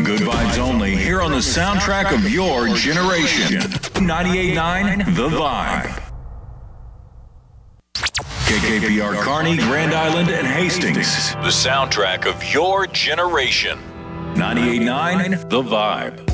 Good vibes only here on the soundtrack of your generation. 98.9 The Vibe. KKPR Kearney, Grand Island, and Hastings. The soundtrack of your generation. 98.9 The Vibe.